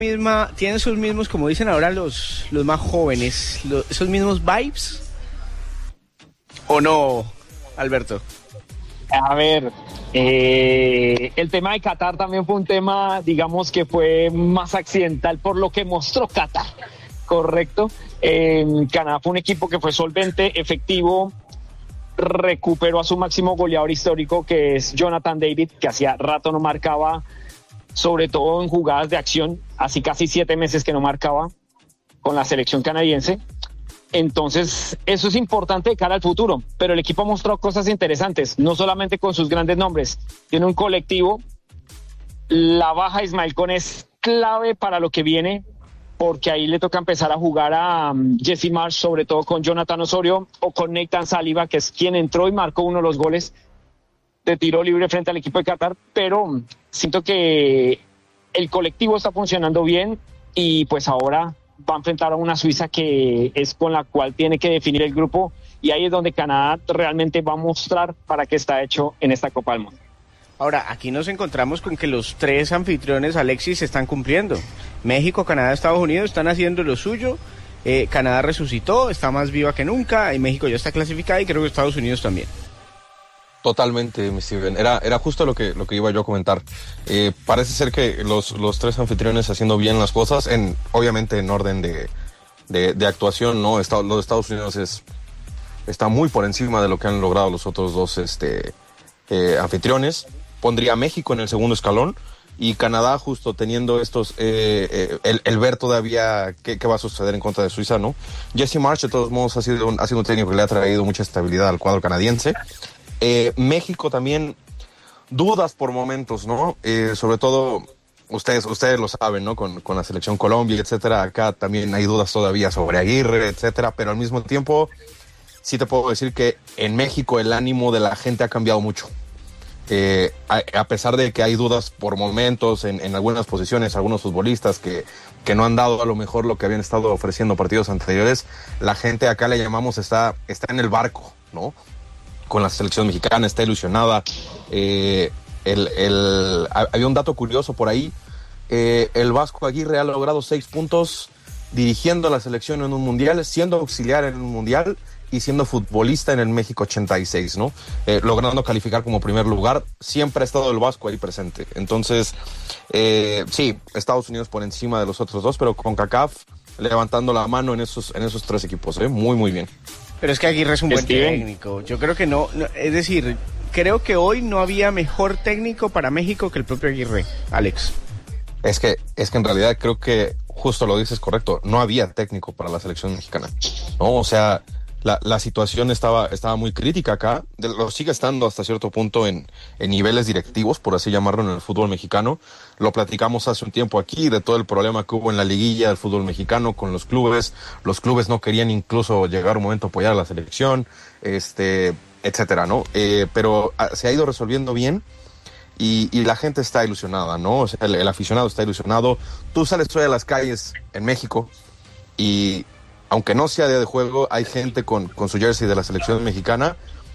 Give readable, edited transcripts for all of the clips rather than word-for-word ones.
tienen sus mismos, como dicen ahora los más jóvenes, esos mismos vibes, ¿o no, Alberto? A ver, el tema de Qatar también fue un tema, digamos, que fue más accidental por lo que mostró Qatar, correcto. Canadá fue un equipo que fue solvente, efectivo, recuperó a su máximo goleador histórico, que es Jonathan David, que hacía rato no marcaba, sobre todo en jugadas de acción, así casi 7 meses que no marcaba con la selección canadiense. Entonces, eso es importante de cara al futuro, pero el equipo ha mostrado cosas interesantes, no solamente con sus grandes nombres, tiene un colectivo. La baja de Ismael Kone es clave para lo que viene, porque ahí le toca empezar a jugar a Jesse Marsch, sobre todo con Jonathan Osorio o con Nathan Saliba, que es quien entró y marcó uno de los goles de tiro libre frente al equipo de Qatar, pero siento que el colectivo está funcionando bien y pues ahora va a enfrentar a una Suiza que es con la cual tiene que definir el grupo, y ahí es donde Canadá realmente va a mostrar para qué está hecho en esta Copa del Mundo. Ahora, aquí nos encontramos con que los 3 anfitriones, Alexis, están cumpliendo. México, Canadá, Estados Unidos están haciendo lo suyo. Canadá resucitó, está más viva que nunca, y México ya está clasificada, y creo que Estados Unidos también. Totalmente, mi Steven. Era justo lo que iba yo a comentar. Parece ser que los 3 anfitriones haciendo bien las cosas, obviamente en orden de actuación, ¿no? Lo de Estados Unidos está muy por encima de lo que han logrado los otros 2 anfitriones. Pondría a México en el segundo escalón, y Canadá justo teniendo estos, el ver todavía qué va a suceder en contra de Suiza, ¿no? Jesse Marsch, de todos modos, ha sido un técnico que le ha traído mucha estabilidad al cuadro canadiense. México también, dudas por momentos, ¿no? Sobre todo, ustedes lo saben, ¿no? Con la selección Colombia, etcétera. Acá también hay dudas todavía sobre Aguirre, etcétera. Pero al mismo tiempo, sí te puedo decir que en México el ánimo de la gente ha cambiado mucho. A pesar de que hay dudas por momentos en algunas posiciones, algunos futbolistas que no han dado a lo mejor lo que habían estado ofreciendo partidos anteriores, la gente acá le llamamos está en el barco, ¿no? Con la selección mexicana, está ilusionada. Había un dato curioso por ahí. El Vasco Aguirre ha logrado 6 puntos dirigiendo a la selección en un mundial, siendo auxiliar en un mundial y siendo futbolista en el México 86, ¿no? Logrando calificar como primer lugar. Siempre ha estado el Vasco ahí presente. Entonces, sí, Estados Unidos por encima de los otros 2, pero con CONCACAF levantando la mano en esos 3 equipos, muy, muy bien. Pero es que Aguirre es un buen técnico. Yo creo que no, es decir, creo que hoy no había mejor técnico para México que el propio Aguirre, Alex. Es que en realidad creo que justo lo dices correcto, no había técnico para la selección mexicana, ¿no? O sea, la situación estaba muy crítica acá, lo sigue estando hasta cierto punto en niveles directivos, por así llamarlo, en el fútbol mexicano. Lo platicamos hace un tiempo aquí de todo el problema que hubo en la liguilla del fútbol mexicano con los clubes. Los clubes no querían incluso llegar un momento a apoyar a la selección, etcétera, ¿no? Pero se ha ido resolviendo bien. Y la gente está ilusionada, ¿no? O sea, el aficionado está ilusionado. Tú sales hoy a las calles en México y aunque no sea día de juego, hay gente con su jersey de la selección mexicana,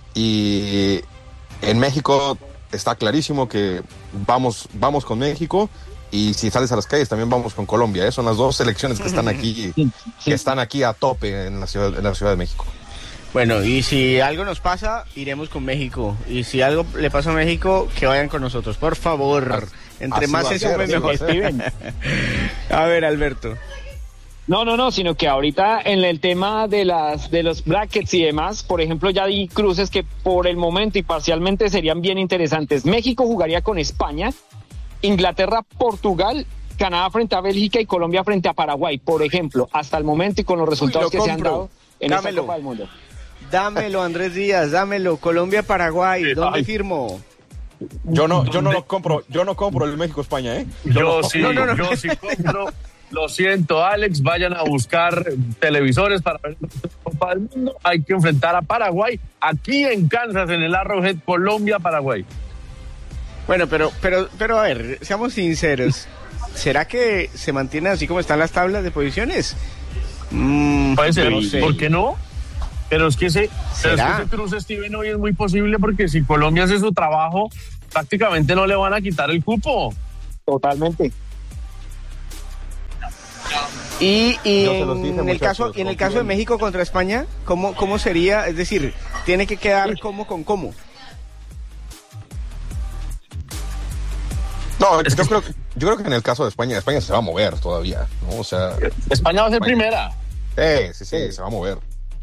y en México está clarísimo que vamos con México, y si sales a las calles también vamos con Colombia, ¿eh? Son las 2 selecciones que están aquí a tope en la Ciudad de México. Bueno, y si algo nos pasa, iremos con México. Y si algo le pasa a México, que vayan con nosotros, por favor. Entre más se sume, mejor. A ver, Alberto. No, sino que ahorita en el tema de los brackets y demás, por ejemplo, ya di cruces que por el momento y parcialmente serían bien interesantes. México jugaría con España, Inglaterra, Portugal, Canadá frente a Bélgica y Colombia frente a Paraguay, por ejemplo, hasta el momento y con los resultados que se han dado en esta Copa del Mundo. Dámelo, Andrés Díaz, dámelo. Colombia, Paraguay, ¿dónde firmo? Yo no compro el México-España, ¿eh? Yo sí compro. Lo siento, Alex, vayan a buscar televisores para ver la Copa del Mundo. Hay que enfrentar a Paraguay aquí en Kansas, en el Arrowhead, Colombia-Paraguay. Bueno, pero a ver, seamos sinceros. ¿Será que se mantienen así como están las tablas de posiciones? Puede ser, no sé. ¿Por qué no? Pero es que ese cruce, Steven, hoy es muy posible, porque si Colombia hace su trabajo, prácticamente no le van a quitar el cupo. Totalmente. Y Yo se los dije, en el caso muchachos, y en el caso de confíen. México contra España, ¿cómo sería? Es decir, tiene que quedar como con cómo. No, yo creo que en el caso de España se va a mover todavía, ¿no? O sea, España va a ser primera. sí, se va a mover.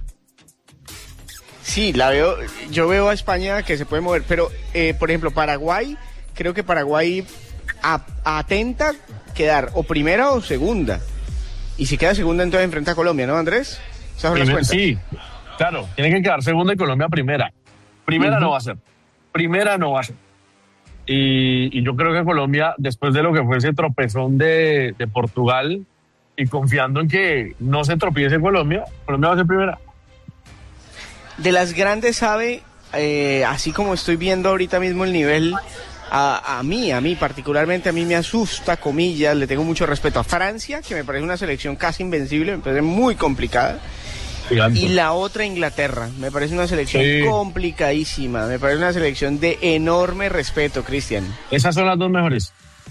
Sí, yo veo a España que se puede mover, pero por ejemplo Paraguay, creo que Paraguay atenta quedar o primera o segunda. Y si queda segunda entonces enfrenta a Colombia, ¿no, Andrés? ¿Esas son las cuentas? Sí, claro, tiene que quedar segunda y Colombia primera. Primera no va a ser. Primera no va a ser. Y yo creo que Colombia, después de lo que fue ese tropezón de Portugal, y confiando en que no se tropiece Colombia va a ser primera. De las grandes sabe, así como estoy viendo ahorita mismo el nivel, a mí particularmente, a mí me asusta, comillas, le tengo mucho respeto a Francia, que me parece una selección casi invencible, me parece muy complicada. Gigante. Y la otra Inglaterra, me parece una selección Sí. complicadísima, me parece una selección de enorme respeto, Cristian. Esas son las dos mejores.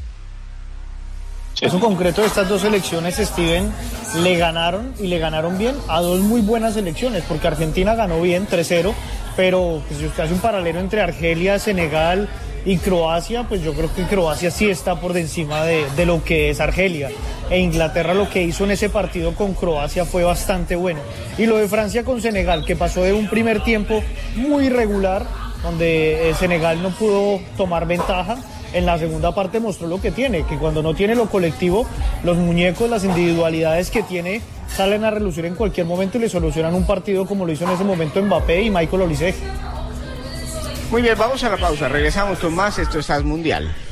Eso concreto de estas dos selecciones, Steven, le ganaron y le ganaron bien a dos muy buenas selecciones, porque Argentina ganó bien 3-0, pero pues, si usted hace un paralelo entre Argelia, Senegal y Croacia, pues yo creo que Croacia sí está por encima de lo que es Argelia. E Inglaterra lo que hizo en ese partido con Croacia fue bastante bueno. Y lo de Francia con Senegal, que pasó de un primer tiempo muy irregular, donde Senegal no pudo tomar ventaja. En la segunda parte mostró lo que tiene, que cuando no tiene lo colectivo, los muñecos, las individualidades que tiene, salen a relucir en cualquier momento y le solucionan un partido como lo hizo en ese momento Mbappé y Michael Olise. Muy bien, vamos a la pausa, regresamos con más, esto es AS Mundial.